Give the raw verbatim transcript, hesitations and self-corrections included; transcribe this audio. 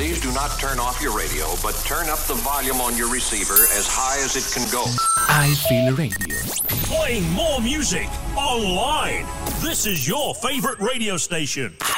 Please do not turn off your radio, but turn up the volume on your receiver as high as it can go. I Feel Radio. Playing more music online. This is your favorite radio station.